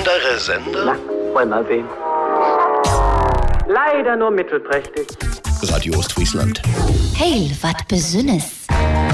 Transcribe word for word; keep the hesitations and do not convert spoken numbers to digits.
andere Sender? Na, wollen wir mal sehen. Leider nur mittelprächtig. Radio Ostfriesland. Heil, wat besünnes.